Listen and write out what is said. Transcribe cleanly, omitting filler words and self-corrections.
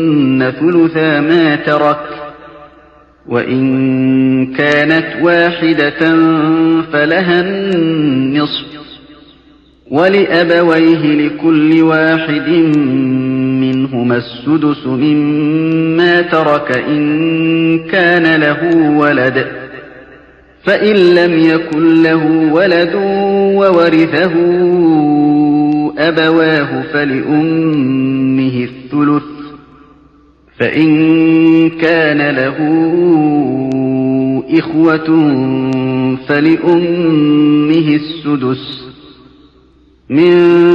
ثلثا ما ترك، وإن كانت واحدة فلها النصف، ولأبويه لكل واحد منهما السدس مما ترك إن كان له ولد، فإن لم يكن له ولد وورثه أبواه فلأمه الثلث، فإن كان له إخوة فلأمه السدس من